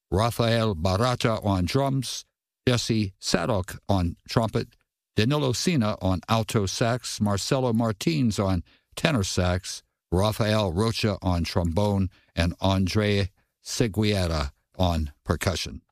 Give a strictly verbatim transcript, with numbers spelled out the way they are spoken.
Rafael Barata on drums, Jesse Sadok on trumpet, Danilo Sina on alto sax, Marcelo Martins on tenor sax, Rafael Rocha on trombone, and Andre Seguiera on percussion.